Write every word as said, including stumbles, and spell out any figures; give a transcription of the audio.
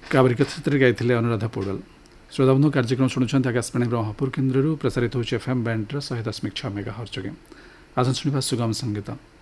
काबरी क्षेत्र गाई अनुराधा पौडल। श्रोता बंधु कार्यक्रम शुणुंट आकाशवाणी ब्रह्मपुर केन्द्र प्रसारित होची एफएम बैंड्र शहे दशमिक छः मेगा हर्ज। आज शुणा सुगम संगीत।